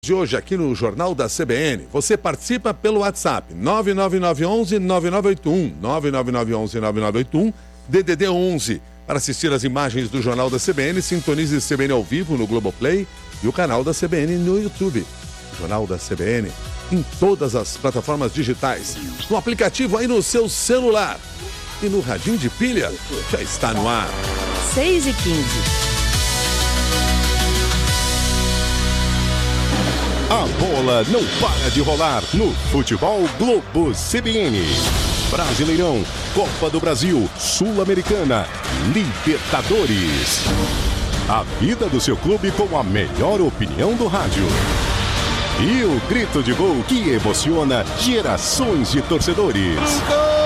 De hoje aqui no Jornal da CBN, você participa pelo WhatsApp 99911-9981, 99911-9981, DDD 11. Para assistir as imagens do Jornal da CBN, sintonize CBN ao vivo no Globoplay e o canal da CBN no YouTube. Jornal da CBN em todas as plataformas digitais, no aplicativo aí no seu celular e no radinho de pilha, já está no ar. 6h15. A bola não para de rolar no Futebol Globo CBN. Brasileirão, Copa do Brasil, Sul-Americana, Libertadores. A vida do seu clube com a melhor opinião do rádio. E o grito de gol que emociona gerações de torcedores.